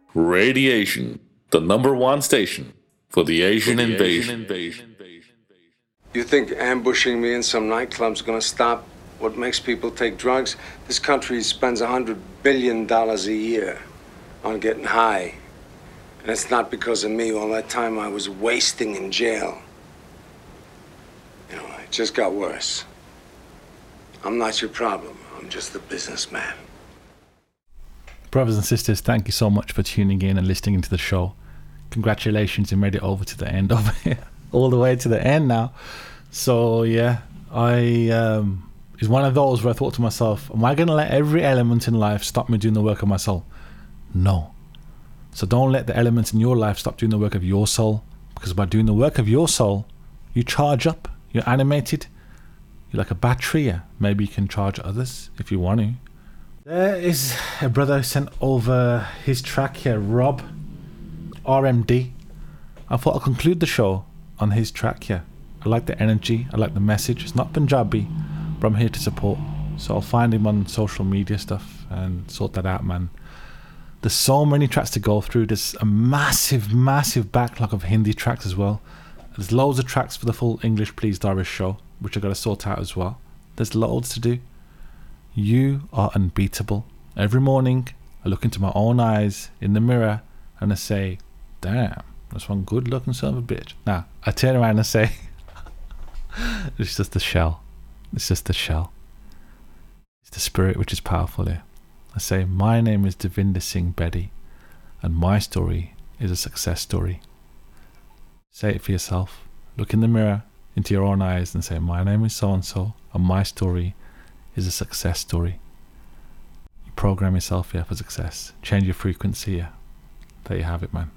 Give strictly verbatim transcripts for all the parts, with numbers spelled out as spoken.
Radiation, the number one station for the Asian invasion. You think ambushing me in some nightclub's gonna stop what makes people take drugs? This country spends a hundred billion dollars a year on getting high. And it's not because of me. All that time I was wasting in jail. You know, it just got worse. I'm not your problem. I'm just the businessman. Brothers and sisters, thank you so much for tuning in and listening into the show. Congratulations, you made it over to the end of it. All the way to the end now. So yeah, I um it's one of those where I thought to myself, am I going to let every element in life stop me doing the work of my soul? No. So don't let the elements in your life stop doing the work of your soul, because by doing the work of your soul, you charge up, you're animated, you're like a battery. Yeah. Maybe you can charge others if you want to. There is a brother who sent over his track here, Rob R M D. I thought I'll conclude the show on his track here. I like the energy, I like the message. It's not Punjabi, but I'm here to support. So I'll find him on social media stuff and sort that out, man. There's so many tracks to go through. There's a massive, massive backlog of Hindi tracks as well. There's loads of tracks for the full English Please Doris show, which I've got to sort out as well. There's loads to do. You are unbeatable. Every morning, I look into my own eyes in the mirror and I say, damn, that's one good looking son of a bitch. Now, I turn around and say, it's just a shell. It's just a shell. It's the spirit which is powerful here. I say, my name is Devinder Singh Bedi, and my story is a success story. Say it for yourself. Look in the mirror, into your own eyes, and say, my name is so-and-so, and my story is a success story. You program yourself here for success. Change your frequency here. There you have it, man.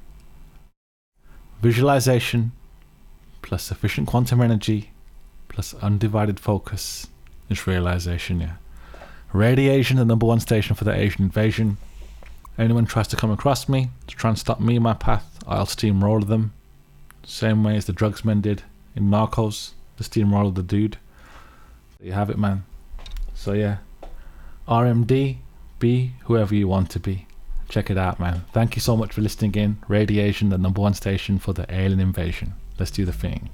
Visualization plus sufficient quantum energy plus undivided focus is realization, yeah. Radiation, the number one station for the Asian invasion. Anyone tries to come across me to try and stop me in my path, I'll steamroller them. Same way as the drugs men did in Narcos, the steamroller the dude. There you have it, man. So yeah, R M D, be whoever you want to be. Check it out, man. Thank you so much for listening in. Radiation, the number one station for the alien invasion. Let's do the thing.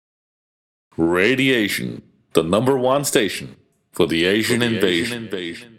Radiation, the number one station for the Asian invasion.